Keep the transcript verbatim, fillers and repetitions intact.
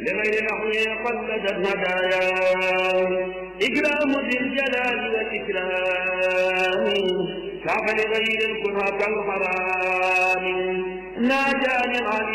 لغير نحوه قلدت هدايا إكرام ذي الجلال والإكرام كاف لغير الكره كالحرام ناجاني